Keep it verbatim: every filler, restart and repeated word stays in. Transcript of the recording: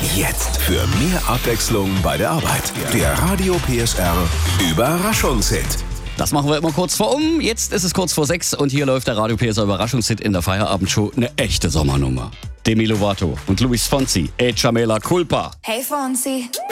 Jetzt für mehr Abwechslung bei der Arbeit. Der Radio P S R Überraschungshit. Das machen wir immer kurz vor um. Jetzt ist es kurz vor sechs und hier läuft der Radio P S R Überraschungshit in der Feierabendshow. Eine echte Sommernummer. Demi Lovato und Luis Fonsi, Echa Mea Culpa. Hey Fonsi,